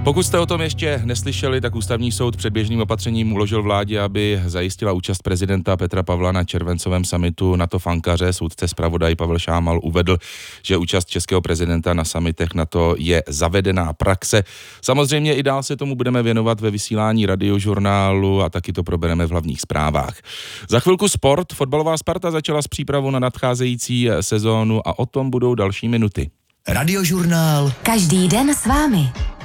Pokud jste o tom ještě neslyšeli, tak ústavní soud předběžným opatřením uložil vládě, aby zajistila účast prezidenta Petra Pavla na červencovém summitu NATO v Ankaře. Soudce zpravodaj Pavel Šámal uvedl, že účast českého prezidenta na summitech NATO je zavedená praxe. Samozřejmě i dál se tomu budeme věnovat ve vysílání Radiožurnálu a taky to probereme v hlavních zprávách. Za chvilku sport. Fotbalová Sparta začala s přípravou na nadcházející sezónu a o tom budou další minuty. Radiožurnál. Každý den s vámi.